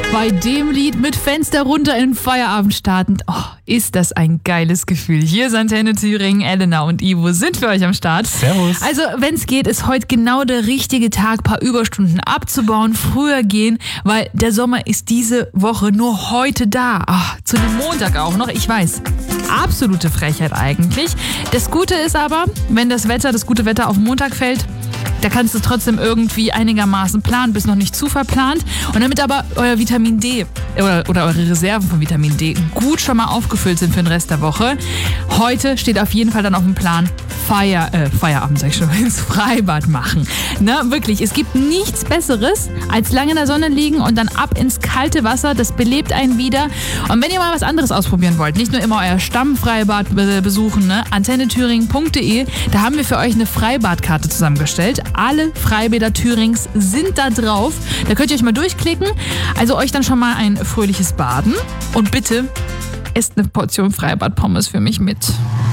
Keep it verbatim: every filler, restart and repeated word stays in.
Bei dem Lied mit Fenster runter in den Feierabend startend. Oh, ist das ein geiles Gefühl. Hier ist Antenne Thüringen, Elena und Ivo sind für euch am Start. Servus. Also, wenn es geht, ist heute genau der richtige Tag, paar Überstunden abzubauen, früher gehen, weil der Sommer ist diese Woche nur heute da. Oh, zu dem Montag auch noch, ich weiß. Absolute Frechheit eigentlich. Das Gute ist aber, wenn das Wetter, das gute Wetter auf Montag fällt, da kannst du es trotzdem irgendwie einigermaßen planen, bist noch nicht zu verplant. Und damit aber euer Vitamin D oder, oder eure Reserven von Vitamin D gut schon mal aufgefüllt sind für den Rest der Woche, heute steht auf jeden Fall dann auf dem Plan Feier, äh, Feierabend, sag ich schon, ins Freibad machen. Ne, wirklich, es gibt nichts Besseres, als lange in der Sonne liegen und dann ab ins kalte Wasser, das belebt einen wieder. Und wenn ihr mal was anderes ausprobieren wollt, nicht nur immer euer Stammfreibad besuchen, ne, antenne thüringen punkt de, da haben wir für euch eine Freibadkarte zusammengestellt. Alle Freibäder Thürings sind da drauf. Da könnt ihr euch mal durchklicken. Also euch dann schon mal ein fröhliches Baden. Und bitte esst eine Portion Freibad-Pommes für mich mit.